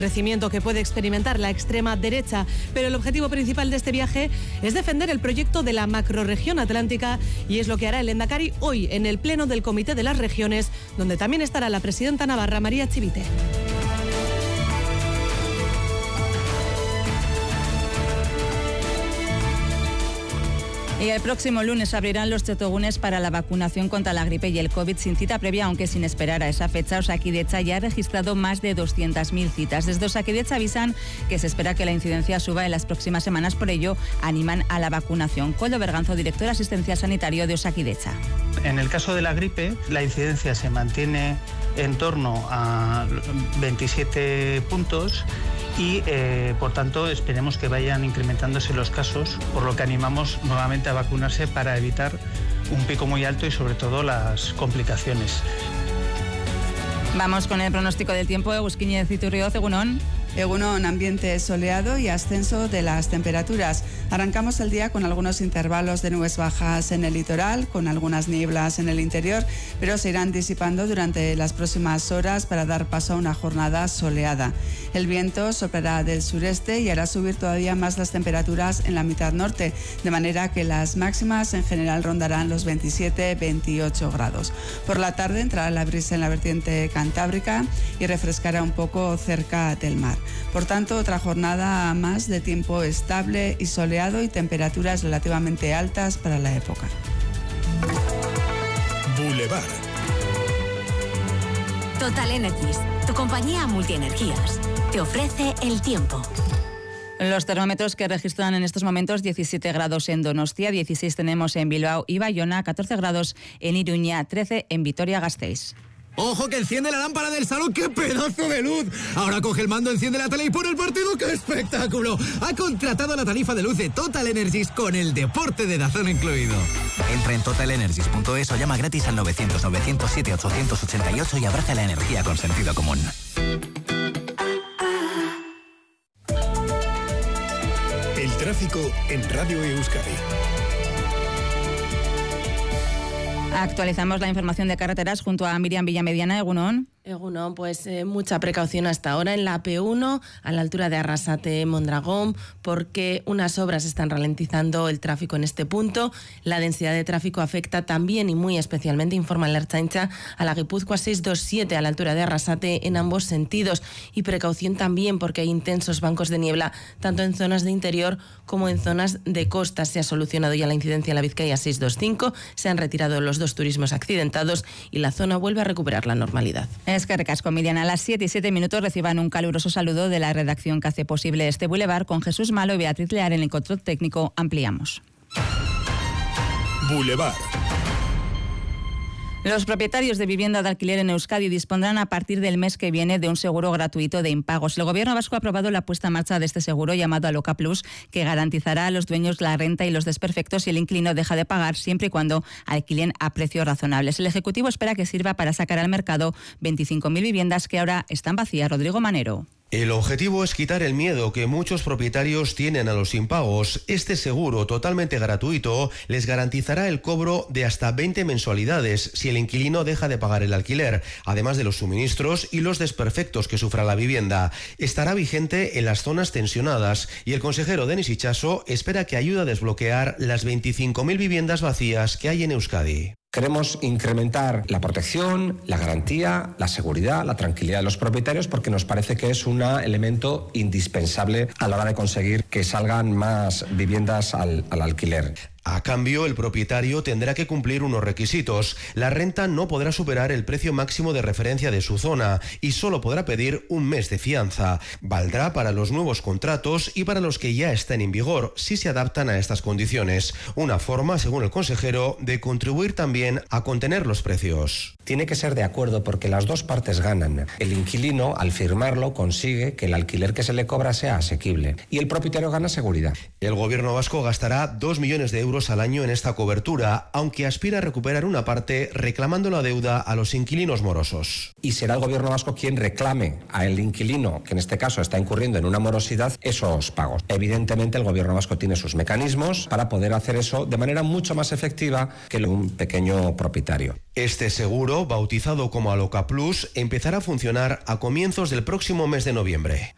Crecimiento que puede experimentar la extrema derecha, pero el objetivo principal de este viaje es defender el proyecto de la macrorregión atlántica y es lo que hará el Lehendakari hoy en el Pleno del Comité de las Regiones, donde también estará la presidenta navarra María Chivite. Y el próximo lunes abrirán los txotogunes para la vacunación contra la gripe y el COVID sin cita previa, aunque sin esperar a esa fecha. Osakidetza ya ha registrado más de 200.000 citas. Desde Osakidetza avisan que se espera que la incidencia suba en las próximas semanas, por ello animan a la vacunación. Koldo Berganzo, director asistencial sanitario de Osakidetza. En el caso de la gripe, la incidencia se mantiene en torno a 27 puntos y, por tanto, esperemos que vayan incrementándose los casos, por lo que animamos nuevamente a vacunarse para evitar un pico muy alto y, sobre todo, las complicaciones. Vamos con el pronóstico del tiempo. Egusquiñez Iturrioz, egunon. Egunon, ambiente soleado y ascenso de las temperaturas. Arrancamos el día con algunos intervalos de nubes bajas en el litoral, con algunas nieblas en el interior, pero se irán disipando durante las próximas horas para dar paso a una jornada soleada. El viento soplará del sureste y hará subir todavía más las temperaturas en la mitad norte, de manera que las máximas en general rondarán los 27-28 grados. Por la tarde entrará la brisa en la vertiente cantábrica y refrescará un poco cerca del mar. Por tanto, otra jornada más de tiempo estable y soleado y temperaturas relativamente altas para la época. Boulevard. Total Energies, tu compañía multienergías, te ofrece el tiempo. Los termómetros que registran en estos momentos 17 grados en Donostia, 16 tenemos en Bilbao y Bayona, 14 grados en Iruña, 13 en Vitoria-Gasteiz. ¡Ojo que enciende la lámpara del salón! ¡Qué pedazo de luz! Ahora coge el mando, enciende la tele y pone el partido. ¡Qué espectáculo! Ha contratado la tarifa de luz de Total Energies con el deporte de DAZN incluido. Entra en totalenergies.es o llama gratis al 900-907-888 y abraza la energía con sentido común. El tráfico en Radio Euskadi. Actualizamos la información de carreteras junto a Miriam Villamediana. Egunon. Egunon, pues mucha precaución hasta ahora en la P1 a la altura de Arrasate-Mondragón, porque unas obras están ralentizando el tráfico en este punto. La densidad de tráfico afecta también y muy especialmente, informa la Ertzaintza, a la Guipúzcoa 627 a la altura de Arrasate en ambos sentidos. Y precaución también porque hay intensos bancos de niebla tanto en zonas de interior como en zonas de costa. Se ha solucionado ya la incidencia en la Vizcaya 625, se han retirado los dos turismos accidentados y la zona vuelve a recuperar la normalidad. Es que recasco, Miriam. A las 7:07 reciban un caluroso saludo de la redacción que hace posible este Boulevard con Jesús Malo y Beatriz Lear en el control técnico. Ampliamos. Boulevard. Los propietarios de vivienda de alquiler en Euskadi dispondrán a partir del mes que viene de un seguro gratuito de impagos. El Gobierno vasco ha aprobado la puesta en marcha de este seguro llamado Aloca Plus, que garantizará a los dueños la renta y los desperfectos si el inquilino deja de pagar, siempre y cuando alquilen a precios razonables. El Ejecutivo espera que sirva para sacar al mercado 25.000 viviendas que ahora están vacías. Rodrigo Manero. El objetivo es quitar el miedo que muchos propietarios tienen a los impagos. Este seguro totalmente gratuito les garantizará el cobro de hasta 20 mensualidades si el inquilino deja de pagar el alquiler, además de los suministros y los desperfectos que sufra la vivienda. Estará vigente en las zonas tensionadas y el consejero Denis Itxaso espera que ayude a desbloquear las 25.000 viviendas vacías que hay en Euskadi. Queremos incrementar la protección, la garantía, la seguridad, la tranquilidad de los propietarios porque nos parece que es un elemento indispensable a la hora de conseguir que salgan más viviendas al alquiler. A cambio, el propietario tendrá que cumplir unos requisitos. La renta no podrá superar el precio máximo de referencia de su zona y solo podrá pedir un mes de fianza. Valdrá para los nuevos contratos y para los que ya estén en vigor, si se adaptan a estas condiciones. Una forma, según el consejero, de contribuir también a contener los precios. Tiene que ser de acuerdo porque las dos partes ganan. El inquilino, al firmarlo, consigue que el alquiler que se le cobra sea asequible y el propietario gana seguridad. El Gobierno vasco gastará 2 millones de euros al año en esta cobertura, aunque aspira a recuperar una parte reclamando la deuda a los inquilinos morosos. Y será el Gobierno vasco quien reclame al inquilino, que en este caso está incurriendo en una morosidad, esos pagos. Evidentemente el Gobierno vasco tiene sus mecanismos para poder hacer eso de manera mucho más efectiva que un pequeño propietario. Este seguro, bautizado como Aloca Plus, empezará a funcionar a comienzos del próximo mes de noviembre.